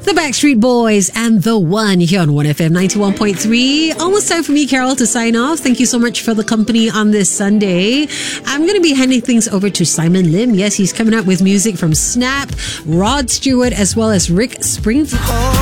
The Backstreet Boys and The One here on 1FM 91.3. Almost time for me, Carol, to sign off. Thank you so much for the company on this Sunday. I'm going to be handing things over to Simon Lim. Yes, he's coming up with music from Snap, Rod Stewart, as well as Rick Springfield.